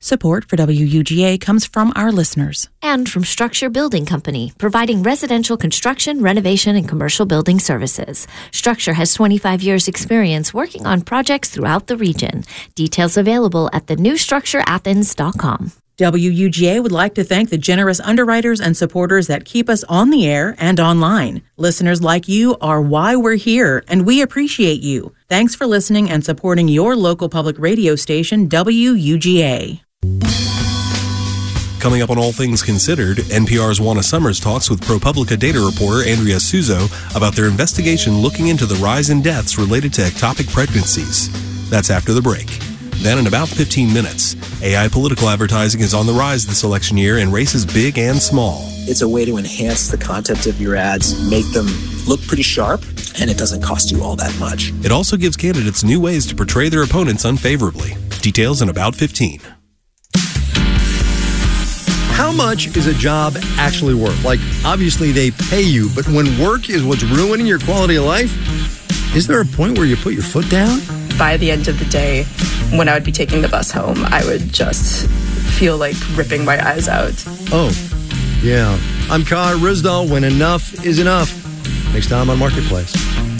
Support for WUGA comes from our listeners. And from Structure Building Company, providing residential construction, renovation, and commercial building services. Structure has 25 years' experience working on projects throughout the region. Details available at thenewstructureathens.com. WUGA would like to thank the generous underwriters and supporters that keep us on the air and online. Listeners like you are why we're here, and we appreciate you. Thanks for listening and supporting your local public radio station, WUGA. Coming up on All Things Considered, NPR's Juana Summers talks with ProPublica data reporter Andrea Suzo about their investigation looking into the rise in deaths related to ectopic pregnancies. That's after the break. Then in about 15 minutes, AI political advertising is on the rise this election year in races big and small. It's a way to enhance the content of your ads, make them look pretty sharp, and it doesn't cost you all that much. It also gives candidates new ways to portray their opponents unfavorably. Details in about 15. How much is a job actually worth? Like, obviously they pay you, but when work is what's ruining your quality of life, is there a point where you put your foot down? By the end of the day, when I would be taking the bus home, I would just feel like ripping my eyes out. Oh, yeah. I'm Kai Rizdal when enough is enough. Next time on Marketplace.